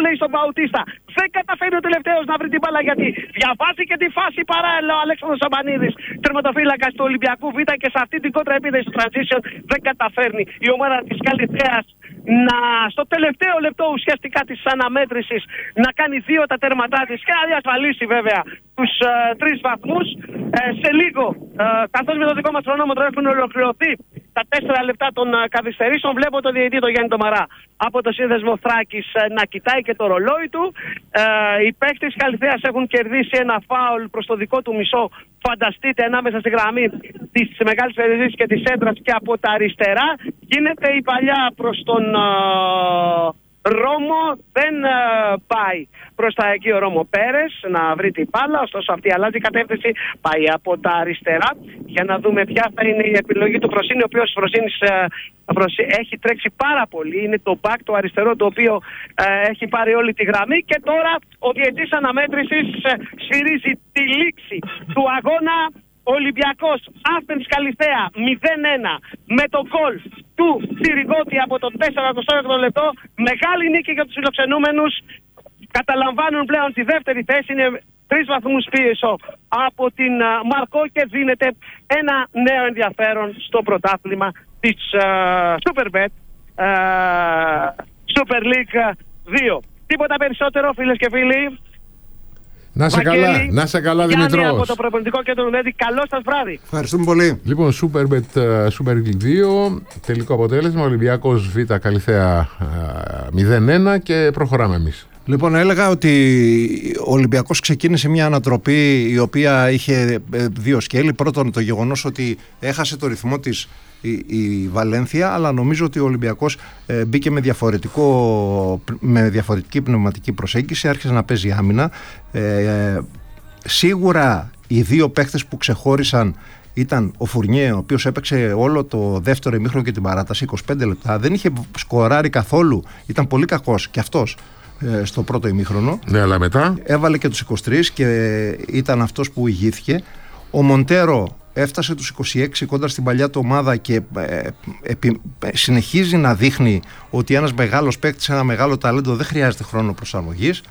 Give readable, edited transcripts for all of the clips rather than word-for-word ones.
λέει στον Παουτίστα. Δεν καταφέρει ο τελευταίος να βρει την μπάλα γιατί διαβάζει και τη φάση παράλληλα ο Αλέξανδρος Σαμπανίδης, τερματοφύλακας του Ολυμπιακού Β, και σε αυτή την κόντρα επίθεση στο transition δεν καταφέρνει η ομάδα της Καλυθέας στο τελευταίο λεπτό ουσιαστικά της αναμέτρησης να κάνει 2 τα τέρματά της και να διασφαλίσει βέβαια τους 3 βαθμούς. Σε λίγο, καθώς με το δικό μας χρονόμετρο έχουν ολοκληρωθεί τα 4 λεπτά των καθυστερήσεων, βλέπω τον διαιτητή τον Γιάννη Τομαρά από το σύνδεσμο Θράκης να κοιτάει και το ρολόι του. Οι παίκτες της Καλυθέας έχουν κερδίσει ένα φάουλ προς το δικό του μισό. Φανταστείτε, ανάμεσα στη γραμμή της μεγάλης περιοχής και της έντρας και από τα αριστερά. Γίνεται η παλιά προς τον Ρώμο, δεν πάει προς τα εκεί ο Ρώμο Πέρες να βρει την μπάλα, ωστόσο αυτή αλλάζει κατεύθυνση, πάει από τα αριστερά για να δούμε ποια θα είναι η επιλογή του Φροσίνη, ο οποίος Φροσίνης έχει τρέξει πάρα πολύ, είναι το back το αριστερό το οποίο έχει πάρει όλη τη γραμμή και τώρα ο διαιτής αναμέτρησης σφυρίζει τη λήξη του αγώνα. Ο Ολυμπιακός Άθενς Καλυθέα 0-1 με το γκολ του Τσιριγώτη από το 4-4 λεπτό. Μεγάλη νίκη για τους φιλοξενούμενους. Καταλαμβάνουν πλέον τη δεύτερη θέση. Είναι 3 βαθμούς πίσω από την Μαρκό και δίνεται ένα νέο ενδιαφέρον στο πρωτάθλημα της Superbet Super League 2. Τίποτα περισσότερο, φίλες και φίλοι. Να σε καλά, να σε καλά, Δημητρός. Από το προπονητικό κέντρο Νέδη, καλό σας βράδυ. Ευχαριστούμε πολύ. Λοιπόν, Superbet Super League 2, τελικό αποτέλεσμα, Ολυμπιακός Β Καλυθέα 0-1 και προχωράμε εμείς. Λοιπόν, έλεγα ότι ο Ολυμπιακός ξεκίνησε μια ανατροπή η οποία είχε 2 σκέλη. Πρώτον, το γεγονός ότι έχασε το ρυθμό της η Βαλένθια, αλλά νομίζω ότι ο Ολυμπιακός μπήκε με διαφορετική πνευματική προσέγγιση, άρχισε να παίζει άμυνα. Σίγουρα οι 2 παίχτες που ξεχώρισαν ήταν ο Φουρνιέ, ο οποίος έπαιξε όλο το δεύτερο ημίχρονο και την παράταση, 25 λεπτά, δεν είχε σκοράρει καθόλου, ήταν πολύ κακός και αυτός στο πρώτο ημίχρονο. Ναι, αλλά μετά έβαλε και τους 23 και ήταν αυτός που ηγήθηκε. Ο Μοντέρο έφτασε τους 26 κοντά στην παλιά του ομάδα και συνεχίζει να δείχνει ότι ένας μεγάλος παίκτης, ένα μεγάλο ταλέντο δεν χρειάζεται χρόνο προσαρμογής.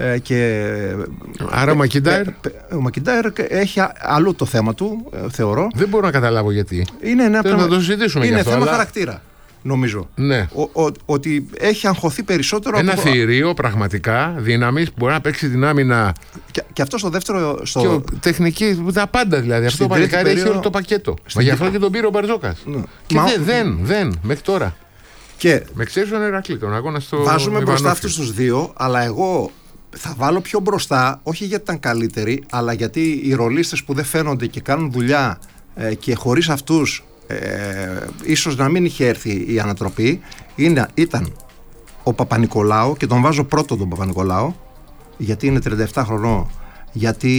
Άρα ο Μακιντάιρ έχει αλλού το θέμα του, θεωρώ. Δεν μπορώ να καταλάβω γιατί. Να το συζητήσουμε είναι θέμα αλλά χαρακτήρα, νομίζω. Ναι. Ότι έχει αγχωθεί περισσότερο. Ένα θηρίο πραγματικά δύναμης που μπορεί να παίξει την άμυνα. Και αυτό στο δεύτερο. Τεχνική, τα πάντα δηλαδή. Αυτό το παλικάρι έχει όλο το πακέτο. Μα γι' αυτό και τον πήρε ο Μπαρζόκας. Ναι. Και δεν, μέχρι τώρα. Και με ξέρει τον Ηρακλή, τον αγώνα στο. Βάζουμε μπροστά αυτούς τους 2, αλλά εγώ θα βάλω πιο μπροστά, όχι γιατί ήταν καλύτεροι, αλλά γιατί οι ρολίστες που δεν φαίνονται και κάνουν δουλειά και χωρίς αυτούς ίσως να μην είχε έρθει η ανατροπή, ήταν ο Παπα-Νικολάου, και τον βάζω πρώτο τον Παπα-Νικολάου γιατί είναι 37 χρονών, γιατί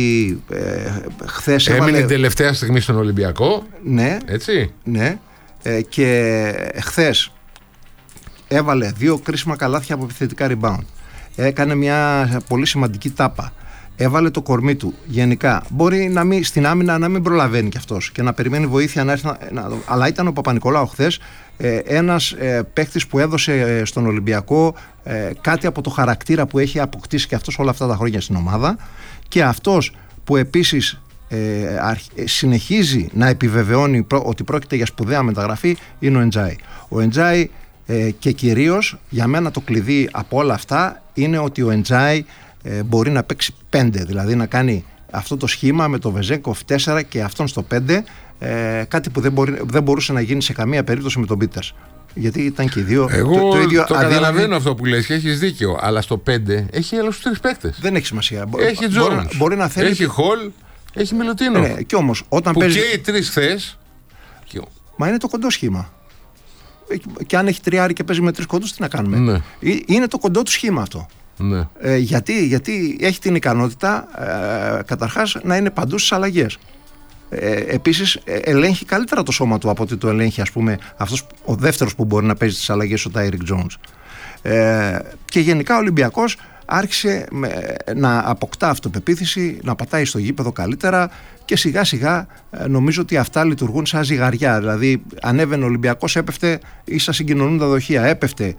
χθες έμεινε τελευταία στιγμή στον Ολυμπιακό. Ναι, έτσι. Ναι, και χθες έβαλε 2 κρίσιμα καλάθια από επιθετικά rebound, έκανε μια πολύ σημαντική τάπα, έβαλε το κορμί του. Γενικά μπορεί στην άμυνα να μην προλαβαίνει κι αυτός και να περιμένει βοήθεια να έρθει αλλά ήταν ο Παπα-Νικολάου χθες ένας παίκτης που έδωσε στον Ολυμπιακό κάτι από το χαρακτήρα που έχει αποκτήσει και αυτός όλα αυτά τα χρόνια στην ομάδα, και αυτός που επίσης συνεχίζει να επιβεβαιώνει ότι πρόκειται για σπουδαία μεταγραφή είναι ο Εντζάι. Ο Εντζάι, και κυρίως για μένα το κλειδί από όλα αυτά είναι ότι ο Εντζάι μπορεί να παίξει 5, δηλαδή να κάνει αυτό το σχήμα με το Βεζέγκοφ 4 και αυτόν στο 5, κάτι που δεν μπορούσε να γίνει σε καμία περίπτωση με τον Πίτερς, γιατί ήταν και οι 2 εγώ το ίδιο. Το καταλαβαίνω αυτό που λες και έχεις δίκιο, αλλά στο 5 έχει άλλους 3 παίκτες. Δεν έχει σημασία. Έχει Τζόνς, έχει Χολ, έχει Μιλουτίνο. Και όμως όταν που παίζει, και οι 3 χθες. Μα είναι το κοντό σχήμα. Και αν έχει 3 και παίζει με 3 κοντούς, τι να κάνουμε. Ναι. Είναι το κοντό του σχήμα αυτό. Ναι. Γιατί έχει την ικανότητα καταρχάς να είναι παντού στις αλλαγές. Επίσης ελέγχει καλύτερα το σώμα του από ότι το ελέγχει, ας πούμε, αυτός ο δεύτερος που μπορεί να παίζει τις αλλαγές, ο Τάιρικ Τζόουνς. Και γενικά ο Ολυμπιακός άρχισε να αποκτά αυτοπεποίθηση, να πατάει στο γήπεδο καλύτερα και σιγά σιγά νομίζω ότι αυτά λειτουργούν σαν ζυγαριά. Δηλαδή ανέβαινε ο Ολυμπιακός, έπεφτε, ίσα συγκοινωνούν τα δοχεία, έπεφτε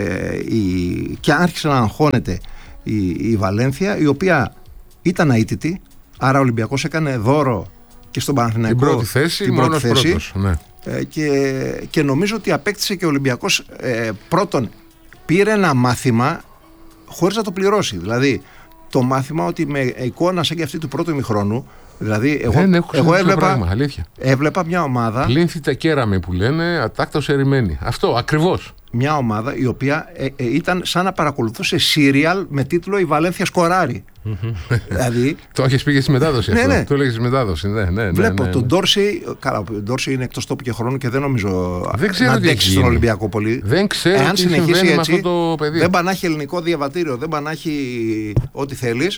και άρχισε να αγχώνεται η Βαλένθια, η οποία ήταν αίτητη, άρα ο Ολυμπιακός έκανε δώρο και στον Παναθηναϊκό την πρώτη θέση, μόνος πρώτος, ναι. Και νομίζω ότι απέκτησε και ο Ολυμπιακός πρώτον, πήρε ένα μάθημα χωρίς να το πληρώσει. Το μάθημα ότι με εικόνα σαν και αυτή του πρώτου ημιχρόνου, δηλαδή εγώ έβλεπα μια ομάδα. Πλήνθητα κέραμε που λένε, ατάκτος ερημένη. Αυτό ακριβώς. Μια ομάδα η οποία ήταν σαν να παρακολουθούσε σύριαλ με τίτλο «Η Βαλένθια σκοράρει». Δηλαδή, το έχεις πει και στη μετάδοση αυτό. Ναι. Το έλεγες στη μετάδοση. Ναι, βλέπω τον Ντόρσεϊ. Καλά, ο Ντόρσεϊ είναι εκτός τόπου και χρόνου και δεν νομίζω να αντέξει στον Ολυμπιακό πολύ. Δεν ξέρω τι συμβαίνει με αυτό το παιδί. Δεν πανάχει ελληνικό διαβατήριο, δεν πανάχει ό,τι θέλεις.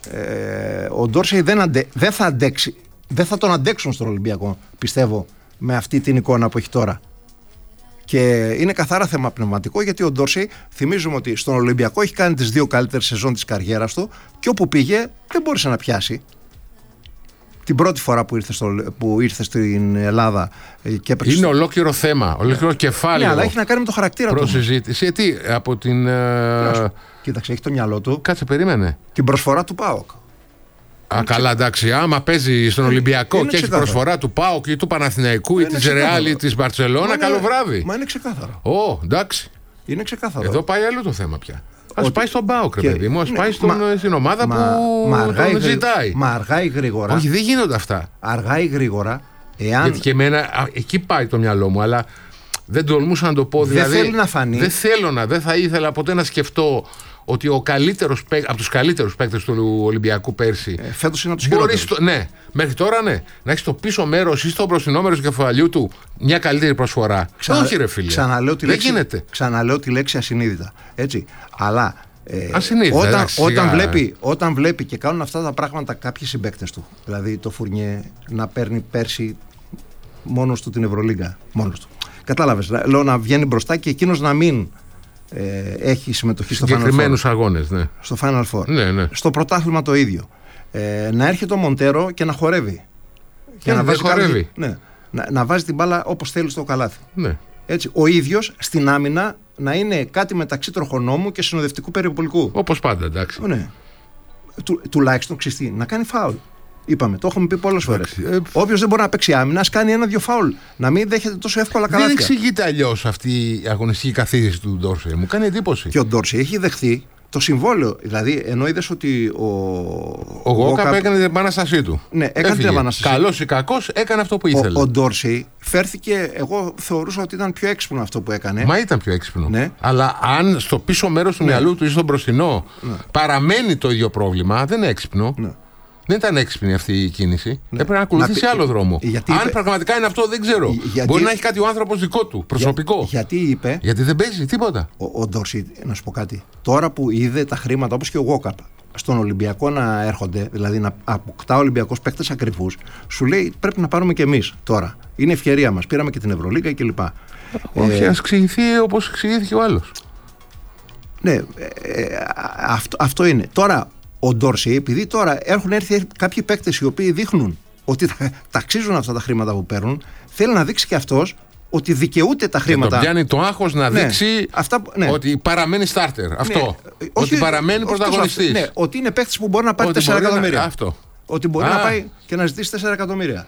Ο Ντόρσεϊ δεν θα αντέξει. Δεν θα τον αντέξουν στον Ολυμπιακό, πιστεύω, με αυτή την εικόνα που έχει τώρα. Και είναι καθαρά θέμα πνευματικό, γιατί ο Ντόρσεϊ, θυμίζουμε ότι στον Ολυμπιακό έχει κάνει τις 2 καλύτερες σεζόν της καριέρας του και όπου πήγε δεν μπόρεσε να πιάσει. Την πρώτη φορά που ήρθε στην Ελλάδα και έπαιξε. Είναι ολόκληρο θέμα, ολόκληρο κεφάλαιο. Ναι, αλλά έχει να κάνει με το χαρακτήρα του. Προσυζήτηση. Γιατί από την. Κοίταξε, έχει το μυαλό του. Κάτσε, περίμενε. Την προσφορά του ΠΑΟΚ. Καλά, εντάξει. Άμα παίζει στον Ολυμπιακό και έχει προσφορά του ΠΑΟΚ ή του Παναθηναϊκού ή τη Ρεάλ ή τη Μπαρτσελώνα, καλό βράδυ. Μα είναι ξεκάθαρο. Εντάξει. Είναι ξεκάθαρο. Εδώ πάει άλλο το θέμα πια. Ας πάει στον ΠΑΟΚ, ρε παιδί μου. Ας πάει στην ομάδα που τον ζητάει. Μα αργά ή γρήγορα. Όχι, δεν γίνονται αυτά. Αργά ή γρήγορα. Γιατί και εμένα εκεί πάει το μυαλό μου, αλλά δεν τολμούσα να το πω. Δεν θέλει να φανεί. Δεν θα ήθελα ποτέ να σκεφτώ ότι από τους καλύτερους παίκτες του Ολυμπιακού πέρσι. Φέτος είναι από τους χειρότερους. Ναι, μέχρι τώρα ναι. Να έχει στο πίσω μέρος ή στο μπροστινό μέρος του κεφαλιού του μια καλύτερη προσφορά. Όχι, ρε φίλε. Ξαναλέω τη λέξη ασυνείδητα. Έτσι. Αλλά όταν βλέπει και κάνουν αυτά τα πράγματα κάποιοι συμπαίκτες του, δηλαδή το Φουρνιέ να παίρνει πέρσι μόνος του την Ευρωλίγκα. Μόνος του. Κατάλαβες. Λέω να βγαίνει μπροστά και εκείνος να μην έχει συμμετοχή στο Final Four. Συγκεκριμένους αγώνες, ναι. Στο Final Four. Ναι. Στο πρωτάθλημα το ίδιο. Να έρχεται ο Μοντέρο και να χορεύει. Και να χορεύει. Να βάζει την μπάλα όπως θέλει στο καλάθι. Ναι. Έτσι, ο ίδιος στην άμυνα να είναι κάτι μεταξύ τροχονόμου και συνοδευτικού περιπολικού. Όπως πάντα, εντάξει. Ναι. Τουλάχιστον ξυστή, να κάνει φάουλ. Είπαμε, το έχουμε πει πολλές φορές. Όποιος δεν μπορεί να παίξει άμυνα, ας κάνει 1-2 φάουλ. Να μην δέχεται τόσο εύκολα καλάθια. Δεν εξηγείται αλλιώς αυτή η αγωνιστική καθίδρυση του Ντόρσεϊ. Μου κάνει εντύπωση. Και ο Ντόρσεϊ έχει δεχθεί το συμβόλαιο. Δηλαδή, ενώ είδες ότι ο Γόκαπ έκανε την επανάστασή του. Ναι, έκανε την επανάστασή. Καλός ή κακός, έκανε αυτό που ήθελε. Ο Ντόρσεϊ φέρθηκε, εγώ θεωρούσα ότι ήταν πιο έξυπνο αυτό που έκανε. Μα ήταν πιο έξυπνο. Ναι. Αλλά αν στο πίσω μέρος του μυαλού του ή στο μπροστινό παραμένει το ίδιο πρόβλημα, δεν είναι έξυπνο. Ναι. Δεν ήταν έξυπνη αυτή η κίνηση. Έπρεπε να ακολουθήσει άλλο δρόμο. Αν πραγματικά είναι αυτό, δεν ξέρω. Μπορεί να έχει κάτι ο άνθρωπος δικό του, προσωπικό. Γιατί δεν παίζει τίποτα. Ο Ντόρσεϊ, να σου πω κάτι. Τώρα που είδε τα χρήματα, όπως και ο Γόκαπ, στον Ολυμπιακό να έρχονται, δηλαδή να αποκτά ο Ολυμπιακός παίκτες ακριβούς, σου λέει πρέπει να πάρουμε κι εμείς τώρα. Είναι ευκαιρία μας. Πήραμε και την Ευρωλίγκα κλπ. Όχι, ας εξηγηθεί όπως εξηγήθηκε ο άλλος. Ναι, αυτό είναι. Τώρα. Ο Ντόρσεϊ, επειδή τώρα έχουν έρθει κάποιοι παίκτες οι οποίοι δείχνουν ότι ταξίζουν αυτά τα χρήματα που παίρνουν, θέλει να δείξει και αυτός ότι δικαιούται τα χρήματα. Και τον πιάνει το άγχος να δείξει ότι παραμένει starter. Αυτό. Ότι παραμένει πρωταγωνιστής. Ναι, ότι είναι παίκτης που μπορεί να πάρει 4 εκατομμύρια. Αυτό. Ότι μπορεί να πάει και να ζητήσει 4 εκατομμύρια.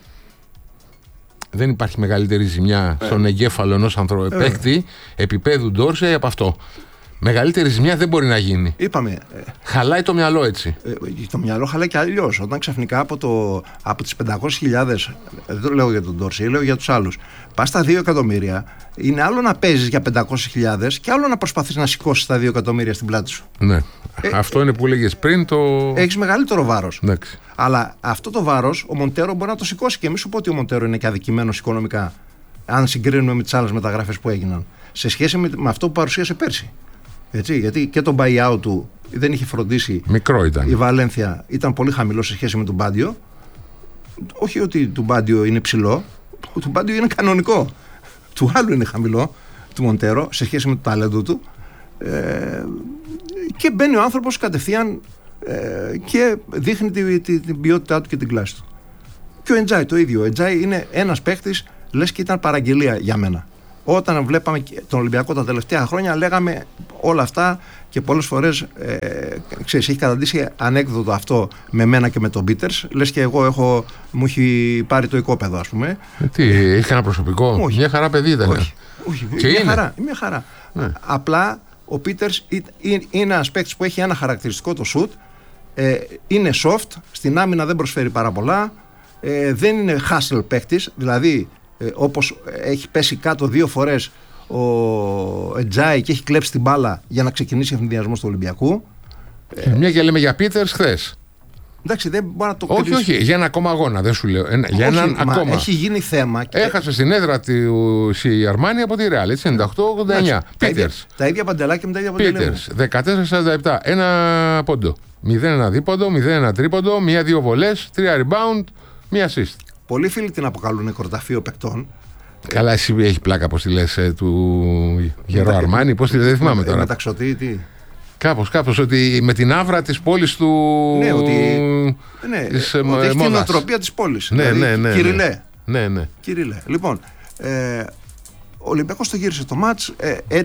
Δεν υπάρχει μεγαλύτερη ζημιά στον εγκέφαλο ενός παίκτη επίπεδου Ντόρσεϊ από αυτό. Μεγαλύτερη ζημιά δεν μπορεί να γίνει. Είπαμε. Χαλάει το μυαλό έτσι. Το μυαλό χαλάει και αλλιώς. Όταν ξαφνικά από τις 500.000, δεν το λέω για τον Ντόρσεϊ, λέω για τους άλλους, πας στα 2 εκατομμύρια, είναι άλλο να παίζεις για 500.000 και άλλο να προσπαθείς να σηκώσεις τα 2 εκατομμύρια στην πλάτη σου. Ναι. Αυτό είναι που λέγες πριν. Έχεις μεγαλύτερο βάρος. Ναι. Αλλά αυτό το βάρος ο Μοντέρο μπορεί να το σηκώσει. Και μη σου πω ότι ο Μοντέρο είναι και αδικημένος οικονομικά, αν συγκρίνουμε με τις άλλες μεταγραφές που έγιναν, σε σχέση με αυτό που παρουσίασε πέρσι. Έτσι, γιατί και το buyout του δεν είχε φροντίσει. Μικρό ήταν. Η Βαλένθια ήταν πολύ χαμηλό σε σχέση με τον Μπάντιο. Όχι ότι του Μπάντιο είναι ψηλό, του Μπάντιο είναι κανονικό. Του άλλου είναι χαμηλό, του Μοντέρο, σε σχέση με το ταλέντο του. και μπαίνει ο άνθρωπος κατευθείαν και δείχνει την ποιότητά του και την κλάση του. Και ο Εντζάι το ίδιο. Ο Εντζάι είναι ένας παίχτης, λες και ήταν παραγγελία για μένα. Όταν βλέπαμε τον Ολυμπιακό τα τελευταία χρόνια, λέγαμε όλα αυτά και πολλές φορές ξέρεις, έχει καταντήσει ανέκδοτο αυτό με μένα και με τον Πίτερς. Λες και εγώ μου έχει πάρει το οικόπεδο, ας πούμε. Τι, έχει κανένα προσωπικό? Όχι. Μια χαρά παιδί ήταν. Όχι, και μια χαρά. Ναι. Απλά ο Πίτερς είναι ένας παίκτης που έχει ένα χαρακτηριστικό, το σουτ. Είναι soft, στην άμυνα δεν προσφέρει πάρα πολλά. Δεν είναι hustle παίκτης, δηλαδή όπως έχει πέσει κάτω 2 φορές ο Εντζάι και έχει κλέψει την μπάλα για να ξεκινήσει ευθυνδιασμό του Ολυμπιακού. Μια και λέμε για Πίτερς χθες. Εντάξει, δεν μπορεί να το κρίνει. Όχι, για ένα ακόμα αγώνα, δεν σου λέω. Για έναν ακόμα. Έχει γίνει θέμα. Έχασε στην έδρα του η Αρμάνι από τη Ρεάλ, 98-89. Πίτερς. Τα ίδια παντελάκια με τα ίδια παντελάκια. Πίτερς, 14-47. Ένα πόντο. 0-1 δίποντο, 0-1 τρίποντο, 1-2 βολές, 3 rebound, 1 assist. Πολλοί φίλοι την αποκαλούν κορταφείο παικτών. Καλά, εσύ έχει πλάκα πως τη λες του Γερό Αρμάνι, πώς τη δεν θυμάμαι τώρα. Μεταξωτή, τι. Κάπως, ότι με την άβρα της πόλης του. Ναι, ότι έχει την νοοτροπία της πόλης. Ναι. Κυριλέ. Ναι. Κυριλέ. Λοιπόν, ο Ολυμπιακός το γύρισε το μάτς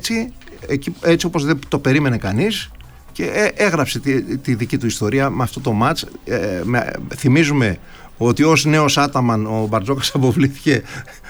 έτσι όπως δεν το περίμενε κανείς και έγραψε τη δική του ιστορία με αυτό το μάτς. Θυμίζουμε ότι ως νέος Άταμαν ο Μπαρτζόκας αποβλήθηκε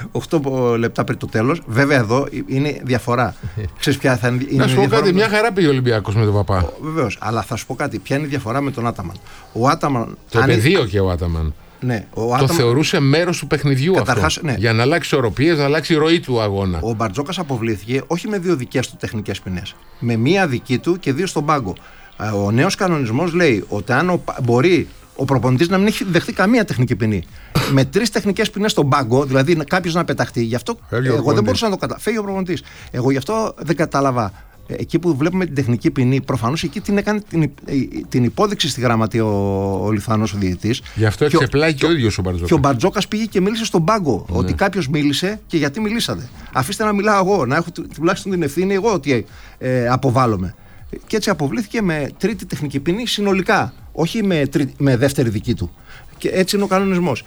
8 λεπτά πριν το τέλος. Βέβαια εδώ είναι διαφορά. Ξέρεις ποια θα είναι? Να σου πω κάτι, μια χαρά πήγε ο Ολυμπιακός με τον Παπά. Βεβαίως, αλλά θα σου πω κάτι. Ποια είναι η διαφορά με τον Άταμαν? Ο Άταμαν. Το πεδίο και ο Άταμαν. Ναι, το θεωρούσε μέρος του παιχνιδιού καταρχάς, αυτό. Ναι. Για να αλλάξει οροπίες, να αλλάξει η ροή του αγώνα. Ο Μπαρτζόκας αποβλήθηκε όχι με 2 δικές του τεχνικές ποινές. Με 1 δική του και 2 στον πάγκο. Ο νέος κανονισμός λέει ότι αν μπορεί ο προπονητής να μην έχει δεχτεί καμία τεχνική ποινή, με 3 τεχνικές ποινές στον πάγκο, δηλαδή κάποιος να πεταχτεί, γι' αυτό εγώ δεν μπορούσα να το καταλάβω. Φεύγει ο προπονητής. Εγώ γι' αυτό δεν κατάλαβα. Εκεί που βλέπουμε την τεχνική ποινή, προφανώς εκεί την έκανε την υπόδειξη στη γραμματεία ο Λιθουανός ο διαιτητής. Γι' αυτό εξεπλάγει και ο ίδιος ο Μπαρτζόκας. Και ο Μπαρτζόκας πήγε και μίλησε στον πάγκο. Ναι. Ότι κάποιος μίλησε και γιατί μιλήσατε. Αφήστε να μιλάω εγώ, να έχω τουλάχιστον την ευθύνη εγώ ότι αποβάλλομαι. Και έτσι αποβλήθηκε με 3η τεχνική ποινή συνολικά, όχι με 2η δική του. Και έτσι είναι ο κανονισμός.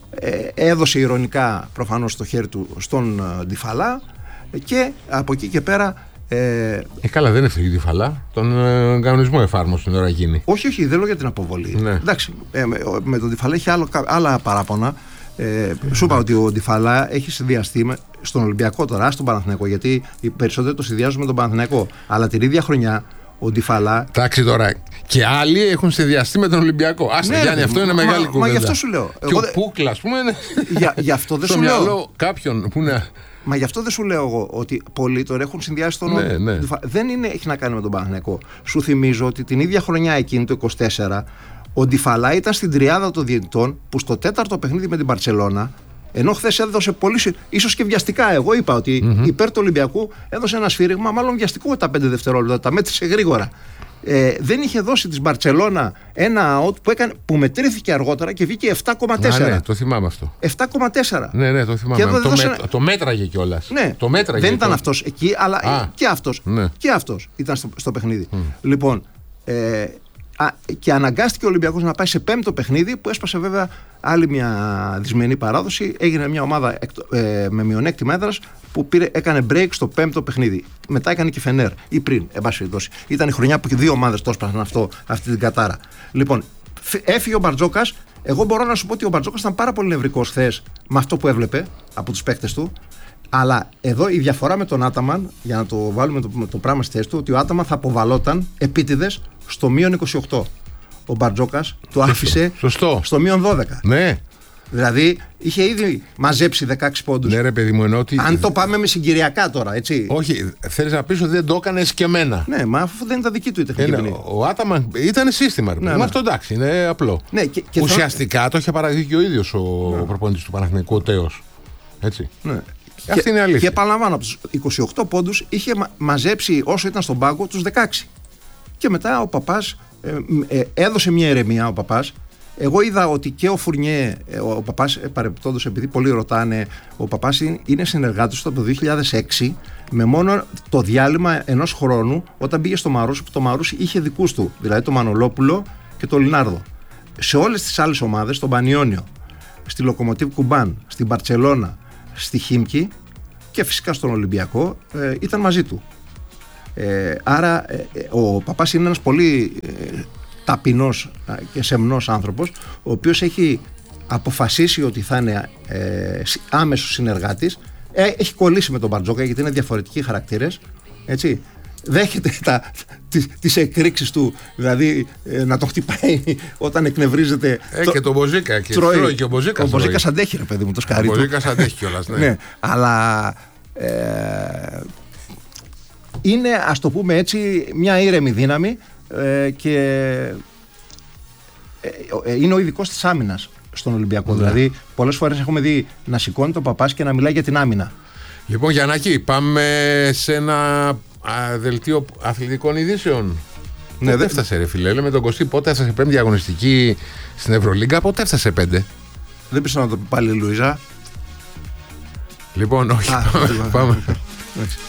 Έδωσε ηρωνικά προφανώς το χέρι του στον Ντιφαλά και από εκεί και πέρα. Καλά, δεν έφταιγε τη Φαλά. Τον κανονισμό εφάρμοσε την ώρα εκείνη. Όχι, δεν λέω για την αποβολή. Ναι. Εντάξει, με τον Ντιφαλά έχει άλλα παράπονα. Σου είπα ότι ο Ντιφαλά έχει συνδυαστεί στον Ολυμπιακό τώρα, στον Παναθηναϊκό, γιατί οι περισσότεροι το συνδυάζουν με τον Παναθηναϊκό. Αλλά την ίδια χρονιά ο Ντιφαλά. Εντάξει τώρα. Και άλλοι έχουν συνδυαστεί με τον Ολυμπιακό. Άστε, Γιάννη, αυτό είναι μεγάλη κουβέντα. Μα γι' αυτό σου λέω. Και ο Πούκλα, α πούμε. Γι' αυτό δεν σου λέω. Κάποιον που είναι. Μα γι' αυτό δεν σου λέω εγώ ότι πολλοί τώρα έχουν συνδυάσει τον ναι. Δεν έχει να κάνει με τον Παναθηναϊκό. Σου θυμίζω ότι την ίδια χρονιά εκείνη το 24 ο Ντιφαλά ήταν στην τριάδα των διαιτητών που στο 4ο παιχνίδι με την Μπαρτσελώνα, ενώ χθες έδωσε πολύ, ίσως και βιαστικά, εγώ είπα ότι υπέρ του Ολυμπιακού έδωσε ένα σφύριγμα, μάλλον βιαστικό τα 5 δευτερόλεπτα, τα μέτρησε γρήγορα. Δεν είχε δώσει της Μπαρτσελώνα ένα out που μετρήθηκε αργότερα και βγήκε 7,4. Ναι, το θυμάμαι αυτό. 7,4. Ναι, το θυμάμαι. Το μέτραγε κιόλας. Ναι, δεν ήταν αυτός εκεί, αλλά και αυτός. Ναι. Και αυτός ήταν στο παιχνίδι. Λοιπόν, και αναγκάστηκε ο Ολυμπιακός να πάει σε 5ο παιχνίδι που έσπασε βέβαια άλλη μια δυσμενή παράδοση. Έγινε μια ομάδα με μειονέκτημα έδρας που έκανε break στο 5ο παιχνίδι. Μετά έκανε και Φενέρ ή πριν, εν πάση περιπτώσει. Ήταν η χρονιά που και 2 ομάδες το έσπασαν αυτή την κατάρα. Λοιπόν, έφυγε ο Μπαρτζόκας. Εγώ μπορώ να σου πω ότι ο Μπαρτζόκας ήταν πάρα πολύ νευρικός χθες με αυτό που έβλεπε από τους παίκτες του. Αλλά εδώ η διαφορά με τον Άταμαν, για να το βάλουμε το πράγμα στη θέση του, ότι ο Άταμαν θα αποβαλόταν επίτηδες στο μείον 28. Ο Μπαρτζόκας το άφησε στο μείον 12. Ναι. Δηλαδή είχε ήδη μαζέψει 16 πόντους. Ναι, ρε παιδί μου, ενώ ότι. Αν το πάμε με συγκυριακά τώρα, έτσι. Όχι, θέλεις να πεις ότι δεν το έκανε εσκεμμένα. Ναι, μα αφού δεν ήταν δική του η τεχνική ποινή. Ο Άταμαν ήταν σύστημα. Ναι. Αυτό εντάξει, είναι απλό. Ναι, και ουσιαστικά το είχε παραδείξει και ο ίδιος ο προπονητής του Παναθηναϊκού, ο Τέος. Έτσι. Ναι. Αυτή είναι η αλήθεια. Και επαναλαμβάνω, από τους 28 πόντους είχε μαζέψει όσο ήταν στον πάγκο τους 16. Και μετά ο Παπάς έδωσε μια ηρεμία, ο Παπάς, Εγώ είδα ότι και ο Φουρνιέ, ο Παπάς, παρεπιπτόντως, επειδή πολλοί ρωτάνε, ο Παπάς είναι συνεργάτης από το 2006, με μόνο το διάλειμμα ενός χρόνου, όταν πήγε στο Μαρούσι, που το Μαρούσι είχε δικούς του, δηλαδή το Μανολόπουλο και το Λινάρδο. Σε όλες τις άλλες ομάδες, στον Πανιόνιο, στη Λοκομοτίβ Κουμπάν, στην Μπαρτσελώνα, στη Χίμκι και φυσικά στον Ολυμπιακό, ήταν μαζί του. Άρα ο Παπάς είναι ένας πολύ ταπεινός και σεμνός άνθρωπος, ο οποίος έχει αποφασίσει ότι θα είναι άμεσος συνεργάτης. Έχει κολλήσει με τον Μπαρτζόκα, γιατί είναι διαφορετικοί χαρακτήρες, έτσι. Δέχεται τις εκρήξεις του, δηλαδή να το χτυπάει όταν εκνευρίζεται. Και τον Μποζίκα. Τρώει και ο Μποζίκας. Ο Μποζίκας αντέχει, ρε παιδί μου, το σκαρί του. Ο Μποζίκας αντέχει κιόλας, ναι. Ναι, αλλά είναι, ας το πούμε έτσι, μια ήρεμη δύναμη και είναι ο ειδικός της άμυνας στον Ολυμπιακό. Ναι. Δηλαδή, πολλές φορές έχουμε δει να σηκώνει τον Παπάς και να μιλάει για την άμυνα. Λοιπόν, Γιαννάκη, πάμε σε ένα δελτίο αθλητικών ειδήσεων. Ναι, πότε έφτασε, ρε φίλε, με τον Κωστή, πότε έφτασε 5η αγωνιστική στην Ευρωλίγκα, πότε έφτασε 5. Δεν πεις να το πει πάλι η Λουίζα. Λοιπόν, όχι, πάμε.